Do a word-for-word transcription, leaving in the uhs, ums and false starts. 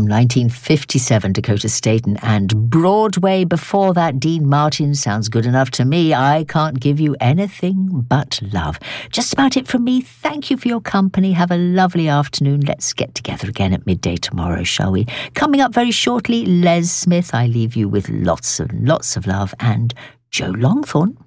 nineteen fifty-seven, Dakota Staton, and Broadway before that, Dean Martin. Sounds good enough to me. I can't give you anything but love. Just about it from me. Thank you for your company. Have a lovely afternoon. Let's get together again at midday tomorrow, shall we? Coming up very shortly, Les Smith. I leave you with lots and lots of love, and Joe Longthorne.